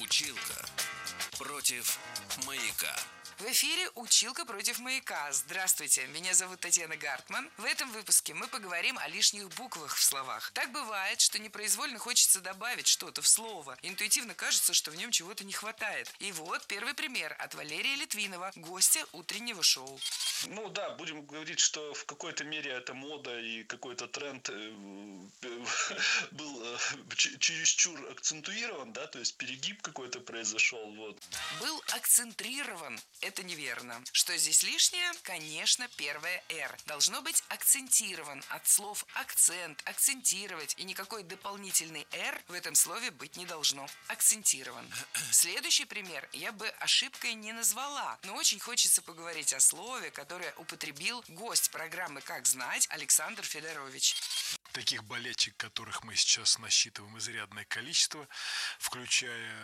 Училка против маяка. В эфире «Училка против маяка». Здравствуйте, меня зовут Татьяна Гартман. В этом выпуске мы поговорим о лишних буквах в словах. Так бывает, что непроизвольно хочется добавить что-то в слово. Интуитивно кажется, что в нем чего-то не хватает. И вот первый пример от Валерия Литвинова, гостя утреннего шоу. Ну да, будем говорить, что в какой-то мере это мода и какой-то тренд был чересчур акцентуирован, да, то есть перегиб какой-то произошел, вот. Был акцентрирован. Это неверно. Что здесь лишнее? Конечно, первое «р». Должно быть акцентирован. От слов акцент, акцентировать. И никакой дополнительный «р» в этом слове быть не должно. Акцентирован. Следующий пример я бы ошибкой не назвала, но очень хочется поговорить о слове, которое употребил гость программы «Как знать» Александр Федорович. Таких болячек, которых мы сейчас насчитываем изрядное количество, включая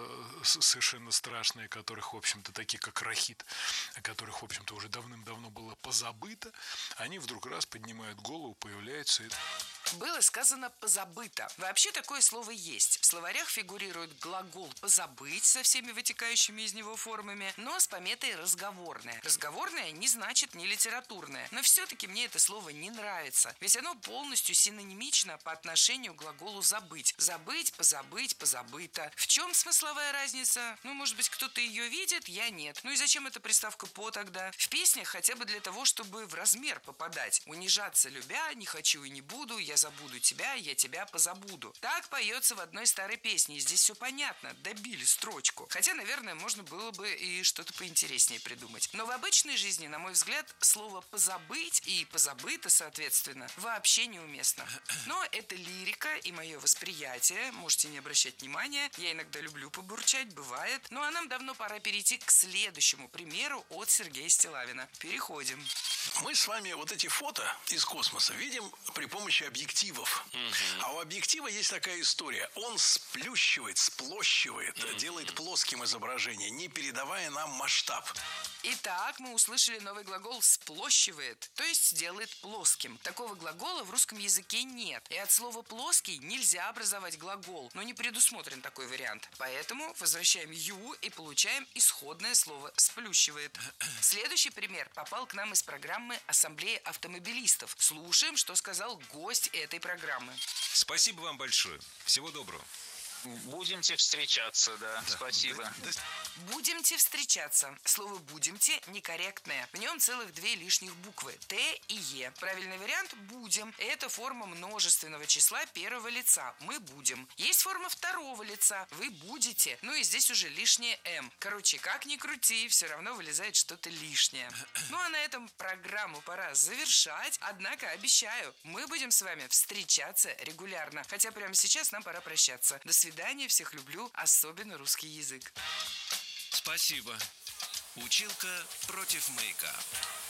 совершенно страшные, которых, в общем-то, такие как рахит, о которых, в общем-то, уже давным-давно было позабыто, они вдруг раз поднимают голову, появляются. Было сказано «позабыто». Вообще такое слово есть. В словарях фигурирует глагол «позабыть» со всеми вытекающими из него формами, но с пометой «разговорное». Разговорное не значит не литературное, но все-таки мне это слово не нравится, ведь оно полностью синонимично по отношению к глаголу «забыть». Забыть, позабыть, позабыто. В чем смысловая разница? Ну, может быть, кто-то ее видит, я нет. Ну и зачем эта приставка «по» тогда? В песнях хотя бы для того, чтобы в размер попадать. Унижаться любя, не хочу и не буду, я забуду тебя, я тебя позабуду. Так поется в одной старой песне, и здесь все понятно, добили строчку. Хотя, наверное, можно было бы и что-то поинтереснее придумать. Но в обычной жизни, на мой взгляд, слово «позабыть» и «позабыто», соответственно, вообще неуместно. Но это лирика и мое восприятие, можете не обращать внимания, я иногда люблю побурчать, бывает. Ну а нам давно пора перейти к следующему примеру от Сергея Стилавина. Переходим. Мы с вами вот эти фото из космоса видим при помощи объективов. А у объектива есть такая история. Он сплющивает, сплощивает, делает плоским изображение, не передавая нам масштаб. Итак, мы услышали новый глагол «сплощивает», то есть делает плоским. Такого глагола в русском языке нет. И от слова «плоский» нельзя образовать глагол, но не предусмотрен такой вариант. Поэтому возвращаем «ю» и получаем исходное слово «сплющивает». Следующий пример попал к нам из программы «Ассамблея автомобилистов». Слушаем, что сказал гость этой программы. Спасибо вам большое. Всего доброго. Будемте встречаться, да. Спасибо. Будемте встречаться. Слово «будемте» некорректное. В нем целых две лишних буквы – «т» и «е». Правильный вариант – «будем». Это форма множественного числа первого лица. Мы будем. Есть форма второго лица. Вы будете. Ну и здесь уже лишнее «м». Короче, как ни крути, все равно вылезает что-то лишнее. Ну а на этом программу пора завершать. Однако обещаю, мы будем с вами встречаться регулярно. Хотя прямо сейчас нам пора прощаться. До свидания, всех люблю, особенно русский язык. Спасибо. Училка против маяка.